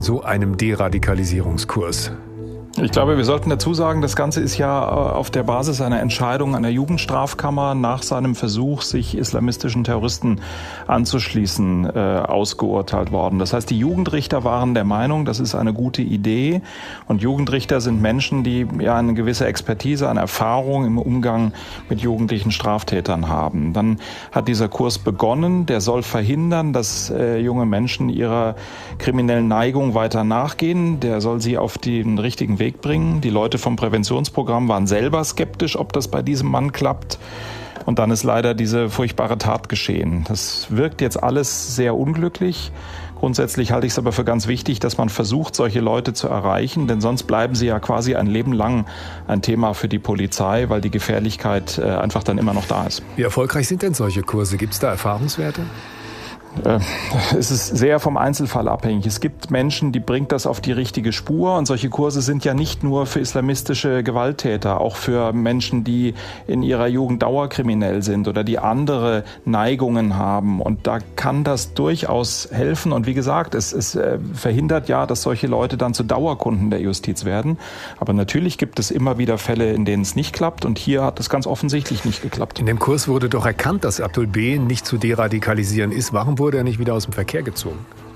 so einem Deradikalisierungskurs? Ich glaube, wir sollten dazu sagen, das Ganze ist ja auf der Basis einer Entscheidung einer Jugendstrafkammer nach seinem Versuch, sich islamistischen Terroristen anzuschließen, ausgeurteilt worden. Das heißt, die Jugendrichter waren der Meinung, das ist eine gute Idee. Und Jugendrichter sind Menschen, die ja eine gewisse Expertise, eine Erfahrung im Umgang mit jugendlichen Straftätern haben. Dann hat dieser Kurs begonnen. Der soll verhindern, dass junge Menschen ihrer kriminellen Neigung weiter nachgehen. Der soll sie auf den richtigen Weg bringen. Die Leute vom Präventionsprogramm waren selber skeptisch, ob das bei diesem Mann klappt. Und dann ist leider diese furchtbare Tat geschehen. Das wirkt jetzt alles sehr unglücklich. Grundsätzlich halte ich es aber für ganz wichtig, dass man versucht, solche Leute zu erreichen, denn sonst bleiben sie ja quasi ein Leben lang ein Thema für die Polizei, weil die Gefährlichkeit einfach dann immer noch da ist. Wie erfolgreich sind denn solche Kurse? Gibt es da Erfahrungswerte? Es ist sehr vom Einzelfall abhängig. Es gibt Menschen, die bringt das auf die richtige Spur, und solche Kurse sind ja nicht nur für islamistische Gewalttäter, auch für Menschen, die in ihrer Jugend dauerkriminell sind oder die andere Neigungen haben, und da kann das durchaus helfen, und wie gesagt, es verhindert ja, dass solche Leute dann zu Dauerkunden der Justiz werden, aber natürlich gibt es immer wieder Fälle, in denen es nicht klappt, und hier hat es ganz offensichtlich nicht geklappt. In dem Kurs wurde doch erkannt, dass Abdul B. nicht zu deradikalisieren ist. Warum wurde er nicht wieder aus dem Verkehr gezogen?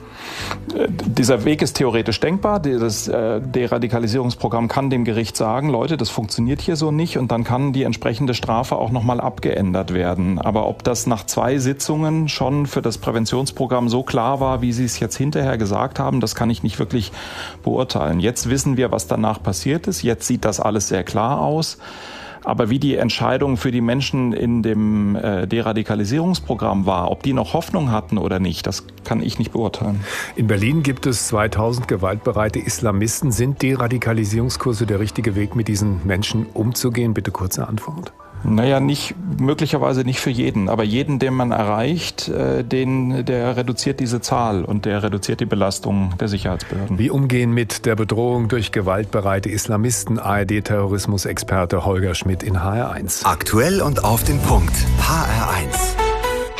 Dieser Weg ist theoretisch denkbar. Das Deradikalisierungsprogramm kann dem Gericht sagen, Leute, das funktioniert hier so nicht, und dann kann die entsprechende Strafe auch nochmal abgeändert werden. Aber ob das nach 2 Sitzungen schon für das Präventionsprogramm so klar war, wie Sie es jetzt hinterher gesagt haben, das kann ich nicht wirklich beurteilen. Jetzt wissen wir, was danach passiert ist. Jetzt sieht das alles sehr klar aus. Aber wie die Entscheidung für die Menschen in dem Deradikalisierungsprogramm war, ob die noch Hoffnung hatten oder nicht, das kann ich nicht beurteilen. In Berlin gibt es 2000 gewaltbereite Islamisten. Sind Deradikalisierungskurse der richtige Weg, mit diesen Menschen umzugehen? Bitte kurze Antwort. Naja, möglicherweise nicht für jeden, aber jeden, den man erreicht, der reduziert diese Zahl und der reduziert die Belastung der Sicherheitsbehörden. Wie umgehen mit der Bedrohung durch gewaltbereite Islamisten? ARD-Terrorismusexperte Holger Schmidt in HR1. Aktuell und auf den Punkt. HR1.